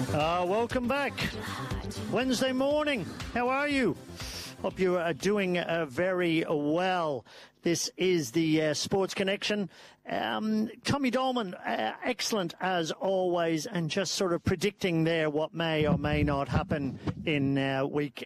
Welcome back. Wednesday morning. How are you? Hope you are doing very well. This is the Sports Connection. Tommy Dolman, excellent as always, and just sort of predicting there what may or may not happen in week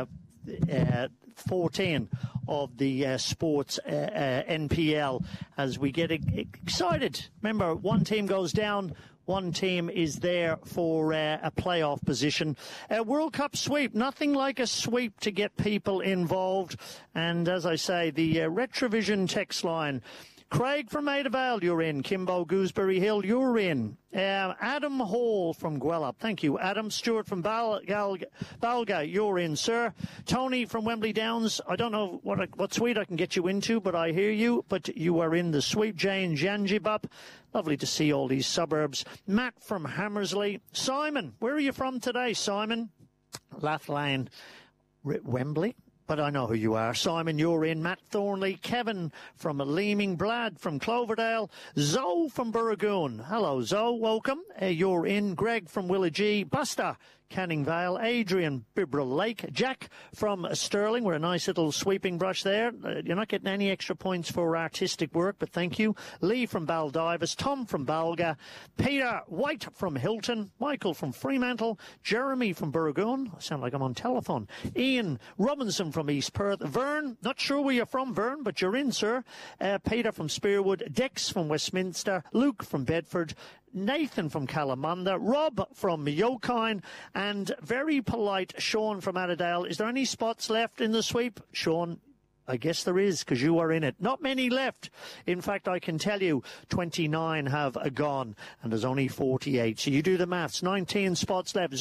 14 of the sports NPL as we get excited. Remember, one team goes down, one team is there for a playoff position. World Cup sweep, nothing like a sweep to get people involved. And as I say, the Retrovision text line. Craig from Maida Vale, you're in. Kimbo Gooseberry Hill, you're in. Adam Hall from Guelph, thank you. Adam Stewart from Balga, you're in, sir. Tony from Wembley Downs, I don't know what suite I can get you into, but I hear you. But you are in the suite. Jane Janjibab, lovely to see all these suburbs. Matt from Hammersley. Simon, where are you from today, Simon? Lathlane, Wembley. But I know who you are. Simon, you're in. Matt Thornley. Kevin from Leeming. Brad from Cloverdale. Zoe from Burragoon. Hello, Zoe. Welcome. You're in. Greg from Willagee. Buster, Canning Vale. Adrian, Bibra Lake. Jack from Stirling. We're a nice little sweeping brush there. You're not getting any extra points for artistic work, but thank you. Lee from Baldivis. Tom from Balga. Peter White from Hilton. Michael from Fremantle. Jeremy from Burragoon. I sound like I'm on telephone. Ian Robinson from East Perth. Vern, not sure where you're from, Vern, but you're in, sir. Peter from Spearwood. Dex from Westminster. Luke from Bedford. Nathan from Kalamunda, Rob from Yokine, and very polite Sean from Adderale. Is there any spots left in the sweep? Sean, I guess there is, because you are in it. Not many left. In fact, I can tell you 29 have gone, and there's only 48. So you do the maths. 19 spots left.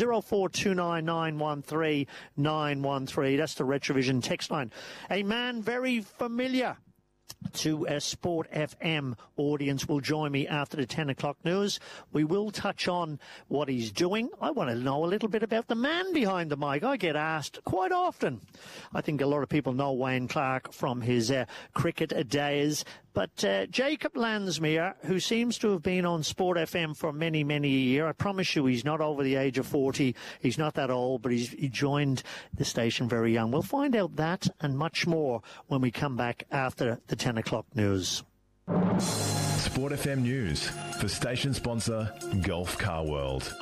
0429913913. That's the Retrovision text line. A man very familiar to a Sport FM audience will join me after the 10 o'clock news. We will touch on what he's doing. I want to know a little bit about the man behind the mic. I get asked quite often. I think a lot of people know Wayne Clark from his cricket days. But Jacob Landsmere, who seems to have been on Sport FM for many, many years, I promise you he's not over the age of 40. He's not that old, but he joined the station very young. We'll find out that and much more when we come back after the 10 o'clock news. Sport FM News for station sponsor Gulf Car World.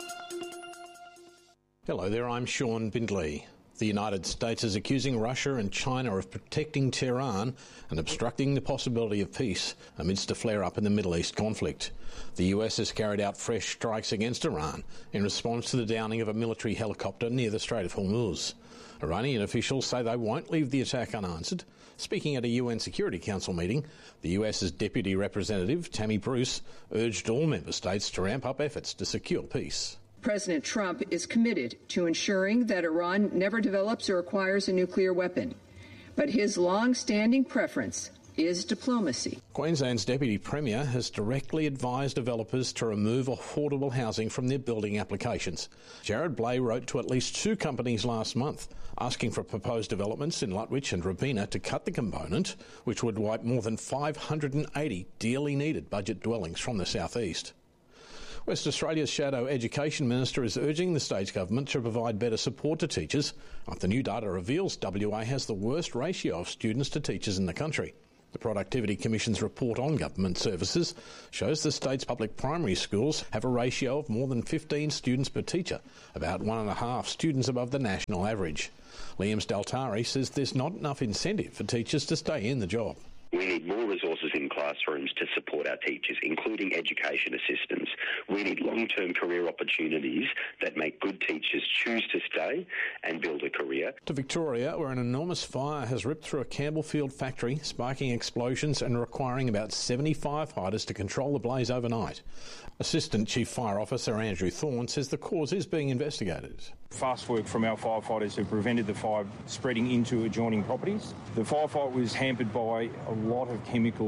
Hello there, I'm Sean Bindley. The United States is accusing Russia and China of protecting Tehran and obstructing the possibility of peace amidst a flare-up in the Middle East conflict. The US has carried out fresh strikes against Iran in response to the downing of a military helicopter near the Strait of Hormuz. Iranian officials say they won't leave the attack unanswered. Speaking at a UN Security Council meeting, the US's Deputy Representative, Tammy Bruce, urged all member states to ramp up efforts to secure peace. President Trump is committed to ensuring that Iran never develops or acquires a nuclear weapon, but his long-standing preference is diplomacy. Queensland's Deputy Premier has directly advised developers to remove affordable housing from their building applications. Jared Blay wrote to at least 2 companies last month, asking for proposed developments in Lutwyche and Robina to cut the component, which would wipe more than 580 dearly needed budget dwellings from the southeast. West Australia's Shadow Education Minister is urging the state government to provide better support to teachers after new data reveals WA has the worst ratio of students to teachers in the country. The Productivity Commission's report on government services shows the state's public primary schools have a ratio of more than 15 students per teacher, about 1.5 students above the national average. Liam Staltari says there's not enough incentive for teachers to stay in the job. We need more resources in classrooms to support our teachers, including education assistants. We need long-term career opportunities that make good teachers choose to stay and build a career. To Victoria, where an enormous fire has ripped through a Campbellfield factory, sparking explosions and requiring about 70 firefighters to control the blaze overnight. Assistant Chief Fire Officer Andrew Thorne says the cause is being investigated. Fast work from our firefighters have prevented the fire spreading into adjoining properties. The firefight was hampered by a lot of chemicals in the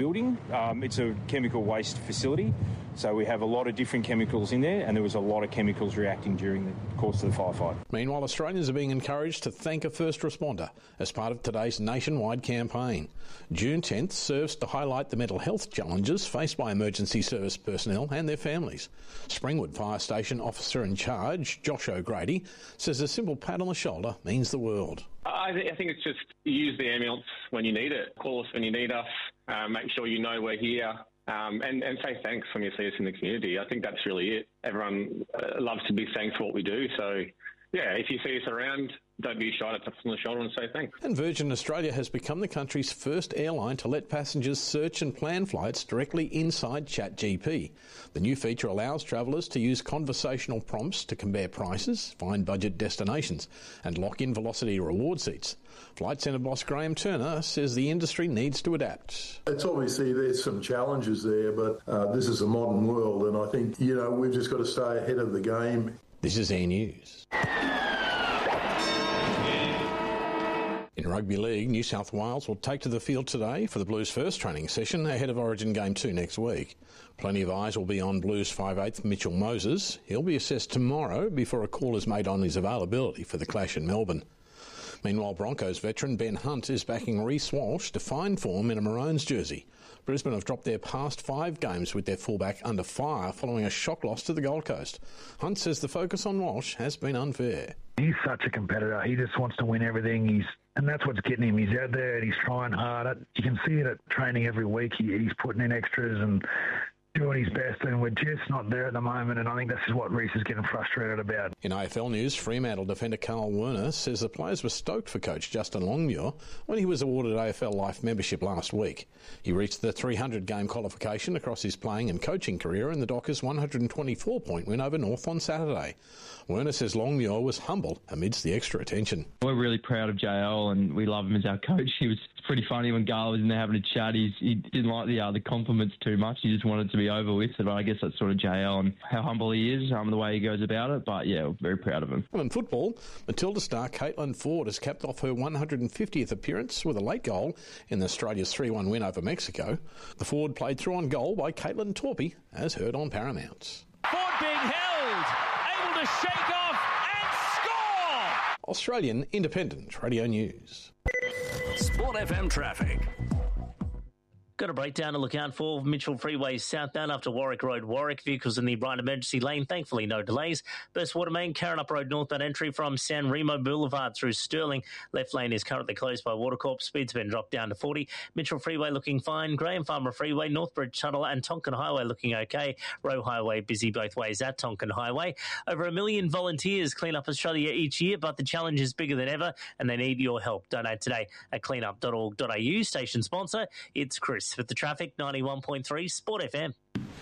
building. It's a chemical waste facility, so we have a lot of different chemicals in there, and there was a lot of chemicals reacting during the course of the firefight. Meanwhile, Australians are being encouraged to thank a first responder as part of today's nationwide campaign. June 10th serves to highlight the mental health challenges faced by emergency service personnel and their families. Springwood Fire Station Officer in Charge, Josh O'Grady, says a simple pat on the shoulder means the world. I think it's just use the ambulance when you need it. Call us when you need us. Make sure you know we're here. And say thanks when you see us in the community. I think that's really it. Everyone loves to be thanked for what we do. So, yeah, if you see us around, don't be shy to tap us on the shoulder and say thanks. And Virgin Australia has become the country's first airline to let passengers search and plan flights directly inside ChatGPT. The new feature allows travellers to use conversational prompts to compare prices, find budget destinations and lock in Velocity reward seats. Flight Centre boss Graham Turner says the industry needs to adapt. It's obviously there's some challenges there, but this is a modern world and I think, we've just got to stay ahead of the game. This is Air News. In Rugby League, New South Wales will take to the field today for the Blues' first training session ahead of Origin Game 2 next week. Plenty of eyes will be on Blues 5/8 Mitchell Moses. He'll be assessed tomorrow before a call is made on his availability for the clash in Melbourne. Meanwhile, Broncos veteran Ben Hunt is backing Reece Walsh to find form in a Maroons jersey. Brisbane have dropped their past 5 games with their fullback under fire following a shock loss to the Gold Coast. Hunt says the focus on Walsh has been unfair. He's such a competitor. He just wants to win everything. And that's what's getting him. He's out there and he's trying hard. You can see it at training every week. He's putting in extras and doing his best, and we're just not there at the moment, and I think this is what Reece is getting frustrated about. In AFL news, Fremantle defender Carl Werner says the players were stoked for coach Justin Longmuir when he was awarded AFL Life membership last week. He reached the 300-game qualification across his playing and coaching career in the Dockers' 124-point win over North on Saturday. Werner says Longmuir was humble amidst the extra attention. We're really proud of JL and we love him as our coach. He was pretty funny when Gala was in there having a chat. He didn't like the compliments too much. He just wanted it to be over with. But I guess that's sort of JL and how humble he is, the way he goes about it. But yeah, we're very proud of him. Well, in football, Matilda star Caitlin Ford has capped off her 150th appearance with a late goal in Australia's 3-1 win over Mexico. The Ford played through on goal by Caitlin Torpey, as heard on Paramount. Ford being held, able to shake off and score! Australian Independent Radio News. Sport FM traffic. Got a breakdown to look out for Mitchell Freeway southbound after Warwick Road. Warwick vehicles in the right emergency lane. Thankfully, no delays. Burstwater Main, Karrinyup Road northbound entry from San Remo Boulevard through Stirling. Left lane is currently closed by Watercorp. Speed's been dropped down to 40. Mitchell Freeway looking fine. Graham Farmer Freeway, Northbridge Tunnel and Tonkin Highway looking okay. Roe Highway busy both ways at Tonkin Highway. Over 1 million volunteers clean up Australia each year, but the challenge is bigger than ever and they need your help. Donate today at cleanup.org.au. Station sponsor, it's Chris with the traffic. 91.3 Sport FM.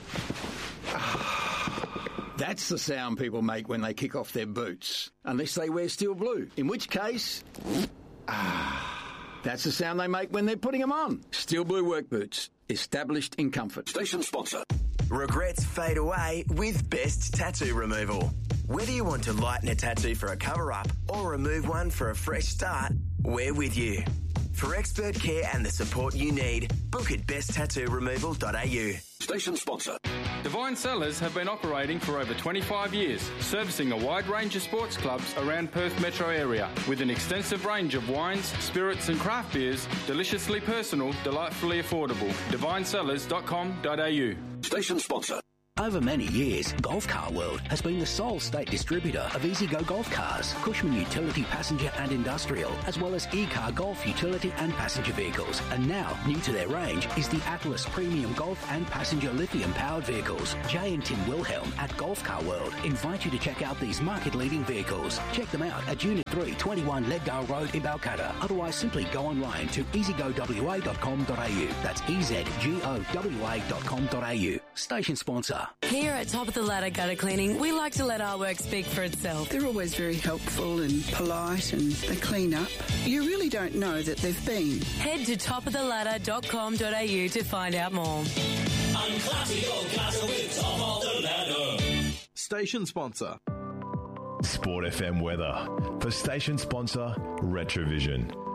That's the sound people make when they kick off their boots, unless they wear steel blue, in which case, that's the sound they make when they're putting them on. Steel blue work boots, established in comfort. Station sponsor. Regrets fade away with Best Tattoo Removal. Whether you want to lighten a tattoo for a cover-up or remove one for a fresh start, we're with you. For expert care and the support you need, book at besttattooremoval.au. Station sponsor. Divine Cellars have been operating for over 25 years, servicing a wide range of sports clubs around Perth metro area with an extensive range of wines, spirits and craft beers, deliciously personal, delightfully affordable. divinecellars.com.au. Station sponsor. Over many years, Golf Car World has been the sole state distributor of EasyGo Golf Cars, Cushman Utility Passenger and Industrial, as well as E-Car Golf Utility and Passenger Vehicles. And now, new to their range is the Atlas Premium Golf and Passenger Lithium-powered vehicles. Jay and Tim Wilhelm at Golf Car World invite you to check out these market-leading vehicles. Check them out at Unit 3, 21 Leddale Road in Balcatta. Otherwise, simply go online to easygowa.com.au. That's easygowa.com.au. Station sponsor. Here at Top of the Ladder Gutter Cleaning, we like to let our work speak for itself. They're always very helpful and polite and they clean up. You really don't know that they've been. Head to topoftheladder.com.au to find out more. Unclassy your gutter with Top of the Ladder. Station sponsor. Sport FM weather for station sponsor Retrovision.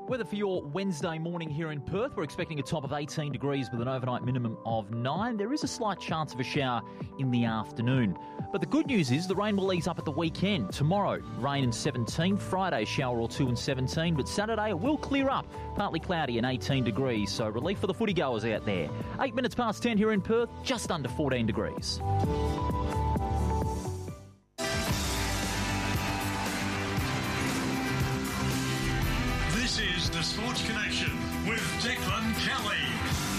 Weather for your Wednesday morning here in Perth. We're expecting a top of 18 degrees with an overnight minimum of 9. There is a slight chance of a shower in the afternoon. But the good news is the rain will ease up at the weekend. Tomorrow, rain and 17. Friday, shower or 2 and 17. But Saturday, it will clear up. Partly cloudy and 18 degrees. So relief for the footy goers out there. 8 minutes past 10 here in Perth, just under 14 degrees. This is the Sports Connection with Declan Kelly.